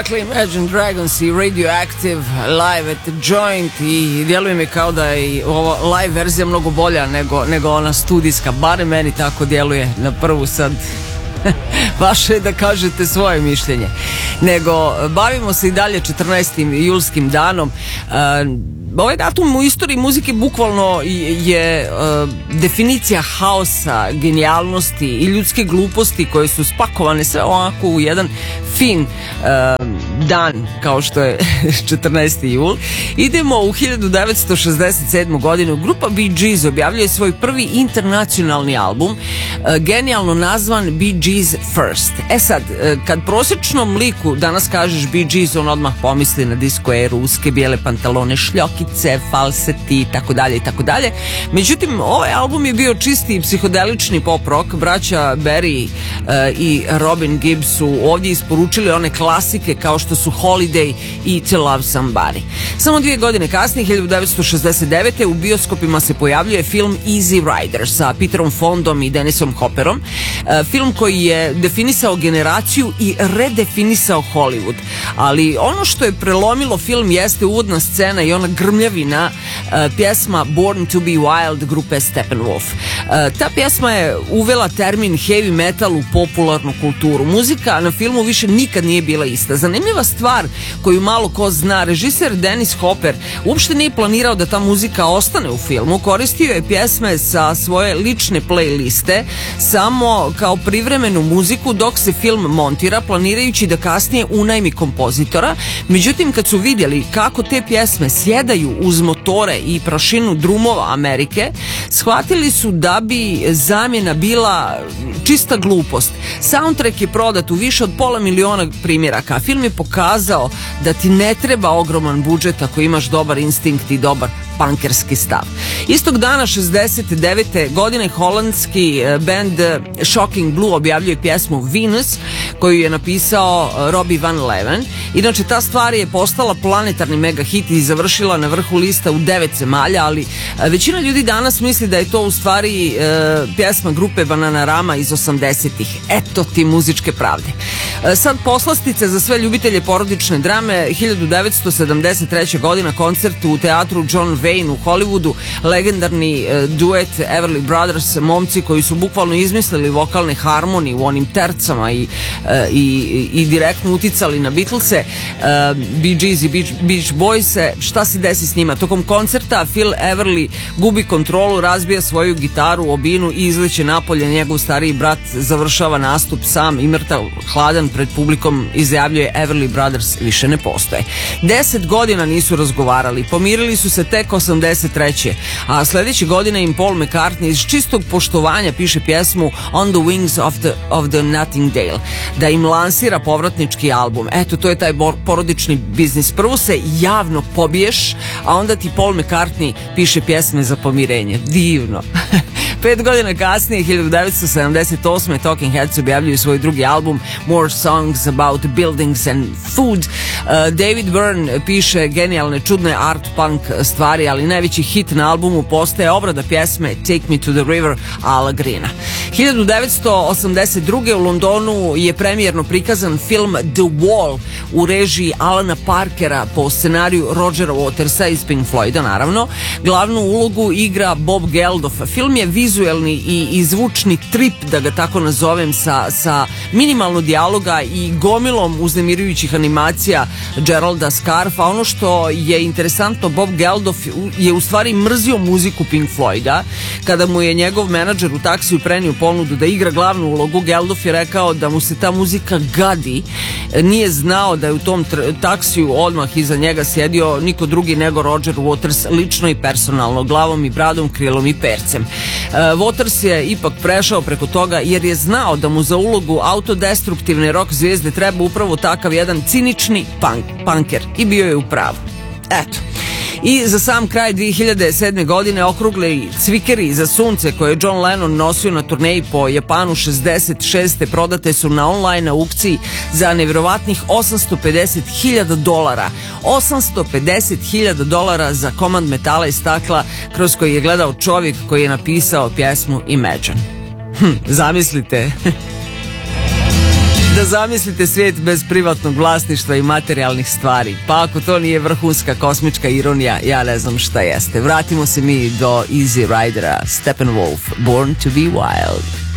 Dakle, Imagine Dragons i Radioactive live at the Joint, i djeluje mi kao da je ova live verzija mnogo bolja nego ona studijska, barem meni tako djeluje na prvu. Sad vaše je da kažete svoje mišljenje. Nego bavimo se i dalje 14. julskim danom. Ovaj datum u istoriji muzike bukvalno je definicija haosa, genijalnosti i ljudske gluposti koje su spakovane sve ovako u jedan fin dan kao što je 14. jul. Idemo u 1967. godinu. Grupa Bee Gees objavljuje svoj prvi internacionalni album, genijalno nazvan Bee Gees First. Sad, kad prosječnom liku danas kažeš Bee Gees, on odmah pomisli na disko eru, uske bijele pantalone, šljokice, falseti i tako dalje. Međutim, ovaj album je bio čisti psihodelični pop rock. Braća Barry i Robin Gibb su ovdje isporučili one klasike kao što su Holiday i To Love Somebody. Samo 2 godine kasnije, 1969. u bioskopima se pojavljuje film Easy Rider sa Peterom Fondom i Dennisom Hopperom. Film koji je definisao generaciju i redefinisao Hollywood. Ali ono što je prelomilo film jeste uvodna scena i ona grmljavina pjesma Born to be Wild grupe Steppenwolf. Ta pjesma je uvela termin heavy metal u popularnu kulturu. Muzika na filmu više nikad nije bila ista. Zanimljiva stvar koju malo ko zna, režiser Dennis Hopper uopšte nije planirao da ta muzika ostane u filmu. Koristio je pjesme sa svoje lične playliste samo kao privremenu muziku dok se film montira, planirajući da kasnije unajmi kompozitora. Međutim, kad su vidjeli kako te pjesme sjedaju uz motore i prašinu drumova Amerike, shvatili su da bi zamjena bila čista glupost. Soundtrack je prodat u više od 500.000 primjeraka. Film je pokazao da ti ne treba ogroman budžet ako imaš dobar instinkt i dobar punkerski stav. Istog dana 69. godine holandski band Shocking Blue objavljuje pjesmu Venus koju je napisao Robbie Van Leeuwen. Inače, ta stvar je postala planetarni mega hit i završila na vrhu lista u 9 zemalja, ali većina ljudi danas misli da je to u stvari pjesma grupe Bananarama iz 80-ih. Eto ti muzičke pravde. Sad poslastice za sve ljubitelje porodične drame. 1973. godina, koncert u teatru John Wayne u Hollywoodu, legendarni duet Everly Brothers, momci koji su bukvalno izmislili vokalne harmonije u onim tercama i direktno uticali na Beatlese, Bee Gees i Beach Boys. Šta se desi s njima? Tokom koncerta Phil Everly gubi kontrolu, razbija svoju gitaru o binu i izleće napolje. Njegov stariji brat završava nastup sam i mrtav hladan pred publikom izjavljuje Everly Brothers više ne postoje. 10 godina nisu razgovarali, pomirili su se tek 83. A sljedeće godine im Paul McCartney iz čistog poštovanja piše pjesmu On the Wings of the Nightingale, da im lansira povratnički album. Eto, to je taj porodični biznis. Prvo se javno pobiješ, a onda ti Paul McCartney piše pjesme za pomirenje. Divno. 5 godina kasnije, 1978. Talking Heads objavljuju svoj drugi album More Songs About Buildings and Food. David Byrne piše genijalne, čudne art punk stvari, ali najveći hit na albumu postaje obrada pjesme Take Me to the River Ala Greena. 1982. u Londonu je premijerno prikazan film The Wall u režiji Alana Parkera po scenariju Rogera Watersa iz Pink Floyda, naravno. Glavnu ulogu igra Bob Geldof. Film je vizuelni i zvučni trip, da ga tako nazovem, sa minimalno dijaloga i gomilom uznemirujućih animacija Geralda Scarfa. Ono što je interesantno, Bob Geldof je u stvari mrzio muziku Pink Floyda. Kada mu je njegov menadžer u taksiju prenio ponudu da igra glavnu ulogu, Geldof je rekao da mu se ta muzika gadi. Nije znao da je u tom taksiju odmah iza njega sjedio niko drugi nego Roger Waters, lično i personalno, glavom i bradom, krilom i percem. Waters je ipak prešao preko toga jer je znao da mu za ulogu autodestruktivne rock zvijezde treba upravo takav jedan cinični punker i bio je u pravu. Eto. I za sam kraj 2007. godine okrugli cvikeri za sunce koje je John Lennon nosio na turneji po Japanu 66. prodate su na online aukciji za nevjerovatnih $850.000. $850.000 za komad metala i stakla kroz koji je gledao čovjek koji je napisao pjesmu Imagine. Zamislite. Da zamislite svijet bez privatnog vlasništva i materijalnih stvari. Pa ako to nije vrhunska kosmička ironija, ja ne znam šta jeste. Vratimo se mi do Easy Ridera, Steppenwolf, Born to be Wild.